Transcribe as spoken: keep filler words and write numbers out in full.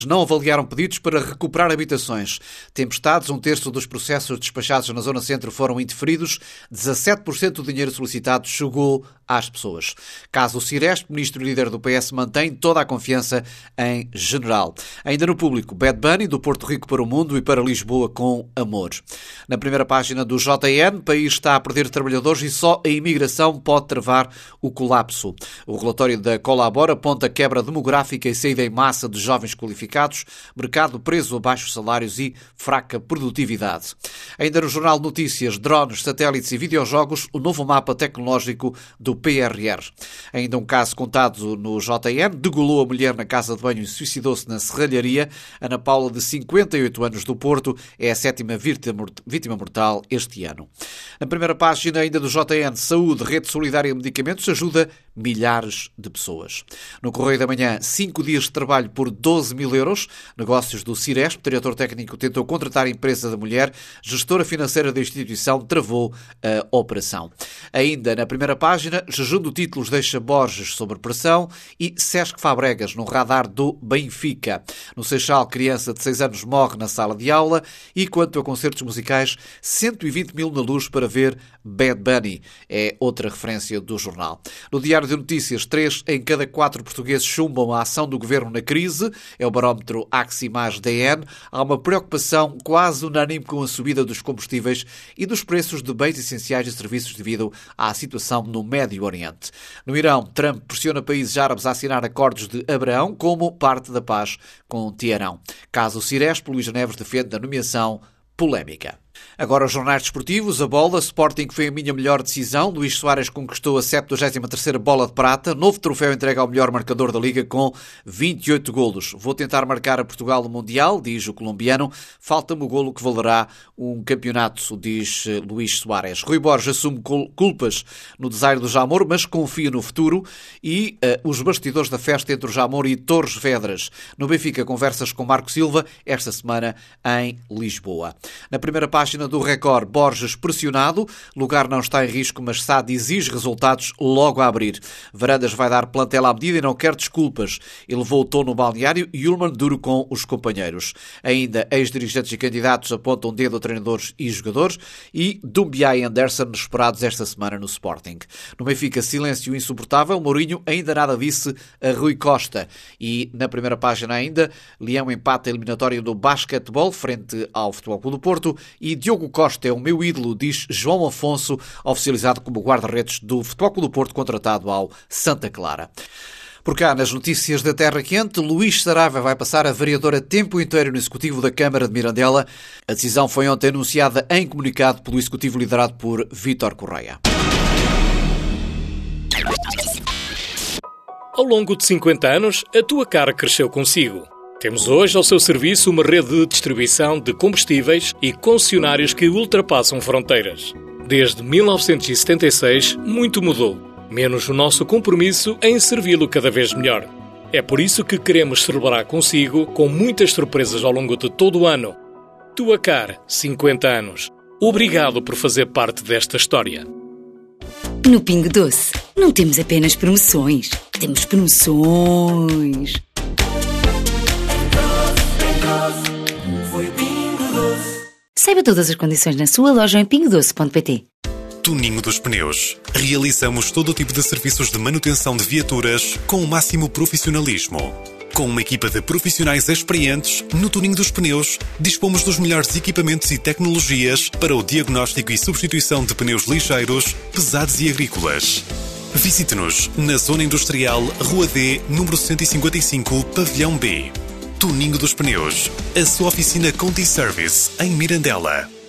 não avaliaram pedidos para recuperar habitações. Tempestades, um terço dos processos despachados na Zona Centro foram indeferidos, dezassete por cento do dinheiro solicitado chegou às pessoas. Caso o Ciresp, ministro líder do P S, mantém toda a confiança em general. Ainda no público, Bad Bunny, do Porto Rico para o mundo e para Lisboa com amor. Na primeira página do J N, o país está a perder trabalhadores e só a imigração pode travar o colapso. O relatório da Colabora aponta quebra demográfica e saída em massa de jovens qualificados, mercado preso a baixos salários e fraca produtividade. Ainda no Jornal de Notícias, drones, satélites e videojogos, o novo mapa tecnológico do P R R. Ainda um caso contado no J N, degolou a mulher na casa de banho e suicidou-se na serralharia. Ana Paula, de cinquenta e oito anos, do Porto, é a sétima vítima mortal este ano. Na primeira página ainda do J N, Saúde, Rede Solidária de Medicamentos, ajuda milhares de pessoas. No Correio da Manhã, cinco dias de trabalho por doze mil euros. Negócios do Ciresp, o diretor técnico tentou contratar a empresa da mulher, gestora financeira da instituição travou a operação. Ainda na primeira página, jejum de títulos deixa Borges sob pressão e Sesc Fabregas no radar do Benfica. No Seixal, criança de seis anos morre na sala de aula e, quanto a concertos musicais, cento e vinte mil na Luz para ver Bad Bunny. É outra referência do jornal. No Diário de Notícias, três em cada quatro portugueses chumbam a ação do governo na crise. É o barómetro Aximage-D N. Há uma preocupação quase unânime com a subida dos combustíveis e dos preços de bens essenciais e serviços devido à situação no Médio Oriente. No Irão, Trump pressiona países árabes a assinar acordos de Abraão como parte da paz com Teherão. Caso o Ciresp, Luís Neves defende a nomeação polémica. Agora os jornais desportivos, a bola, Sporting foi a minha melhor decisão, Luís Soares conquistou a septuagésima terceira bola de prata, novo troféu entregue ao melhor marcador da Liga com vinte e oito golos. Vou tentar marcar a Portugal no Mundial, diz o colombiano, falta-me o golo que valerá um campeonato, diz Luís Soares. Rui Borges assume culpas no desaire do Jamor, mas confia no futuro e uh, os bastidores da festa entre o Jamor e Torres Vedras. No Benfica, conversas com Marco Silva, esta semana em Lisboa. Na primeira página do Record, Borges pressionado, lugar não está em risco, mas S A D exige resultados logo a abrir. Varandas vai dar plantel à medida e não quer desculpas. Elevou o tom no balneário e Ullmann duro com os companheiros. Ainda, ex-dirigentes e candidatos apontam dedo a treinadores e jogadores e Doumbia e Anderson esperados esta semana no Sporting. No Benfica, silêncio insuportável, Mourinho ainda nada disse a Rui Costa. E na primeira página ainda, Leão empata a eliminatória do basquetebol frente ao Futebol Clube do Porto e Diogo Costa é o meu ídolo, diz João Afonso, oficializado como guarda-redes do Futebol Clube do Porto, contratado ao Santa Clara. Por cá, nas notícias da Terra Quente, Luís Saraiva vai passar a vereador a tempo inteiro no Executivo da Câmara de Mirandela. A decisão foi ontem anunciada em comunicado pelo Executivo liderado por Vítor Correia. Ao longo de cinquenta anos, a tua cara cresceu consigo. Temos hoje ao seu serviço uma rede de distribuição de combustíveis e concessionários que ultrapassam fronteiras. Desde mil novecentos e setenta e seis, muito mudou, menos o nosso compromisso em servi-lo cada vez melhor. É por isso que queremos celebrar consigo com muitas surpresas ao longo de todo o ano. Tua Car, cinquenta anos. Obrigado por fazer parte desta história. No Pingo Doce, não temos apenas promoções, temos promoções. Saiba todas as condições na sua loja em pingo doce ponto pt. Tuninho dos Pneus. Realizamos todo o tipo de serviços de manutenção de viaturas com o máximo profissionalismo. Com uma equipa de profissionais experientes, no Tuninho dos Pneus, dispomos dos melhores equipamentos e tecnologias para o diagnóstico e substituição de pneus ligeiros, pesados e agrícolas. Visite-nos na Zona Industrial, Rua D, número cento e cinquenta e cinco, Pavilhão B. Tuninho dos Pneus, a sua oficina Conti Service, em Mirandela.